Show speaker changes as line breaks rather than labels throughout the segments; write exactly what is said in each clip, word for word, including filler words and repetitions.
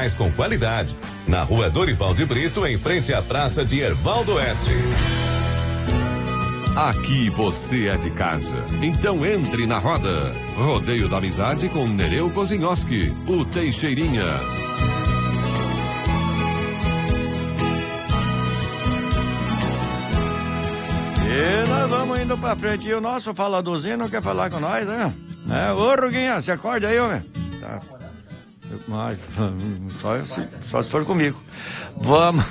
profissionais com qualidade. Na Rua Dorival de Brito, em frente à Praça de Erval do Oeste.
Aqui você é de casa, então entre na roda. Rodeio da Amizade com Nereu Kozinhoski, o Teixeirinha.
E nós vamos indo pra frente. E o nosso faladorzinho não quer falar com nós, né? É, ô, Ruguinha, você acorda aí, homem? Tá. Mas, só, se, só se for comigo. Vamos.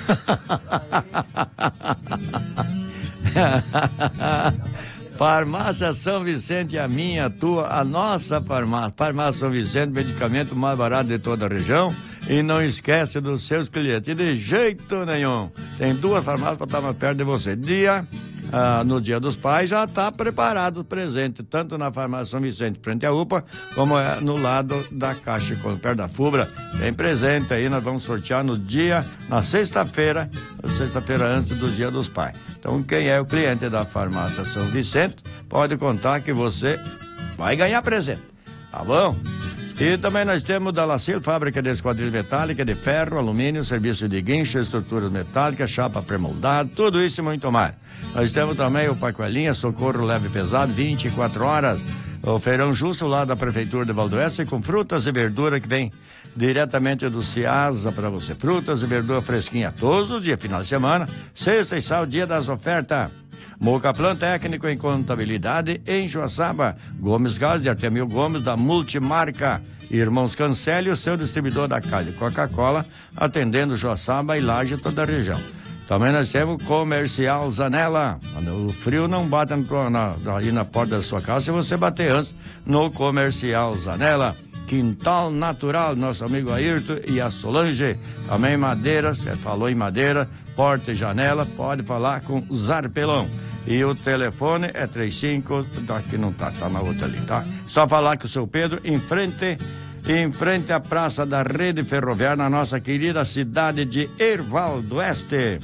Farmácia São Vicente, a minha, a tua, a nossa farmácia. Farmácia São Vicente, medicamento mais barato de toda a região. E não esquece dos seus clientes, de jeito nenhum. Tem duas farmácias para estar mais perto de você. Dia, ah, no Dia dos Pais, já está preparado o presente, tanto na Farmácia São Vicente, frente à U P A, como é no lado da Caixa, perto da Fubra. Tem presente aí, nós vamos sortear no dia, na sexta-feira, sexta-feira antes do Dia dos Pais. Então, quem é o cliente da Farmácia São Vicente, pode contar que você vai ganhar presente, tá bom? E também nós temos da Lacil, fábrica de esquadrilha metálica, de ferro, alumínio, serviço de guincho, estruturas metálicas, chapa pré-moldada, tudo isso e muito mais. Nós temos também o Pacoelinha, socorro leve e pesado, vinte e quatro horas. O Feirão Justo, lá da Prefeitura de Valdoeste, com frutas e verdura que vem diretamente do Ciasa para você. Frutas e verdura fresquinha todos os dias, final de semana, sexta e sábado, dia das ofertas. Mocaplan técnico em contabilidade em Joaçaba. Gomes Gás de Artemio Gomes, da Multimarca. Irmãos Cancélio, seu distribuidor da Coca-Cola, atendendo Joaçaba e Laje, toda a região. Também nós temos Comercial Zanella. O frio não bate na, na, aí na porta da sua casa se você bater antes no Comercial Zanella. Quintal Natural, nosso amigo Ayrton e a Solange. Também madeiras, você falou em madeira, porta e janela, pode falar com Zarpelão. E o telefone é trinta e cinco, daqui não tá, tá na outra ali, tá? Só falar com o seu Pedro, em frente, em frente à Praça da Rede Ferroviária, na nossa querida cidade de Erval do Oeste.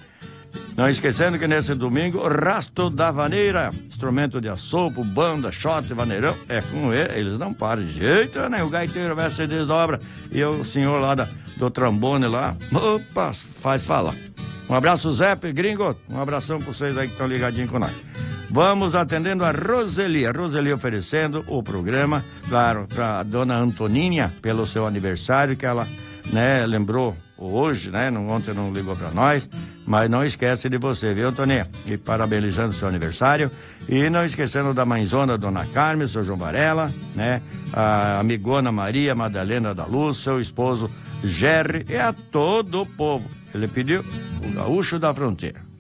Não esquecendo que nesse domingo, Rasto da Vaneira, instrumento de assopro, banda, shot, vaneirão, é com ele, eles não param de jeito, né? O gaiteiro vai se desdobra e o senhor lá da, do trombone lá, opa, faz falar. Um abraço, Zé, gringo, um abração para vocês aí que estão ligadinhos com nós. Vamos atendendo a Roseli, a Roseli oferecendo o programa, claro, para a dona Antoninha, pelo seu aniversário, que ela, né, lembrou hoje, né, ontem não ligou para nós, mas não esquece de você, viu, Antoninha? E parabenizando o seu aniversário. E não esquecendo da mãezona, dona Carmen, seu João Varela, né, a amigona Maria Madalena da Luz, seu esposo Jerry e a todo o povo. Ele pediu o Gaúcho da Fronteira.